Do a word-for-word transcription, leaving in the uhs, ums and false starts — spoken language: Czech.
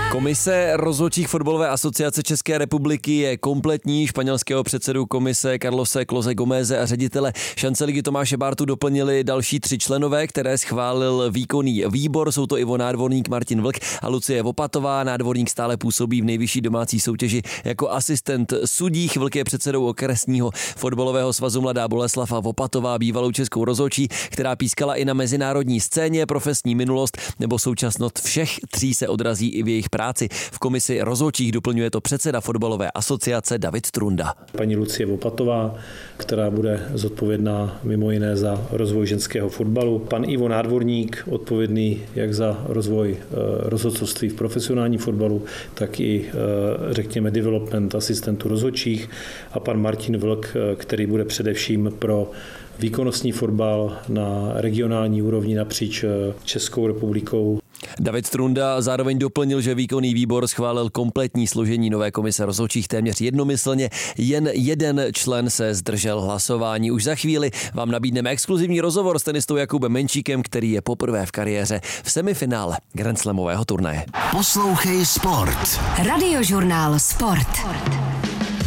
Komise rozhodčích fotbalové asociace České republiky je kompletní. Španělského předsedu komise Carlose Close Gomeze a ředitele šance ligy Tomáše Bártu doplnili další tři členové, které schválil výkonný výbor. Jsou to Ivo Nádvorník, Martin Vlk a Lucie Vopatová. Nádvorník stále působí v nejvyšší domácí soutěži jako asistent sudích. Vlk je předsedou okresního fotbalového svazu Mladá Boleslav a Vopatová bývalou českou rozhodčí, která pískala i na mezinárodní scéně. Profesní minulost nebo současnost všech tří se odrazí i v jejich práci. V komisi rozhodčích doplňuje to předseda fotbalové asociace David Trunda. Paní Lucie Vopatová, která bude zodpovědná mimo jiné za rozvoj ženského fotbalu. Pan Ivo Nádvorník, odpovědný jak za rozvoj rozhodcovství v profesionálním fotbalu, tak i řekněme development asistentů rozhodčích. A pan Martin Vlk, který bude především pro výkonnostní fotbal na regionální úrovni napříč Českou republikou. David Trunda zároveň doplnil, že výkonný výbor schválil kompletní složení nové komise rozhodčích téměř jednomyslně. Jen jeden člen se zdržel hlasování. Už za chvíli vám nabídneme exkluzivní rozhovor s tenistou Jakubem Menčíkem, který je poprvé v kariéře v semifinále grandslamového turnaje. Poslouchej sport. Radiožurnál Sport.